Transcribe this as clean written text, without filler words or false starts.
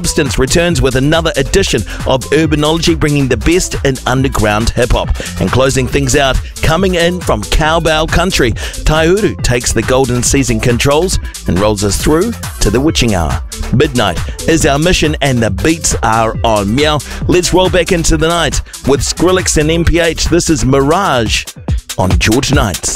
Substance returns with another edition of Urbanology, bringing the best in underground hip-hop. And closing things out, coming in from Cowbell Country, Tauru takes the golden season controls and rolls us through to the witching hour. Midnight is our mission and the beats are on. Meow. Let's roll back into the night with Skrillex and MPH. This is Mirage on George Nights.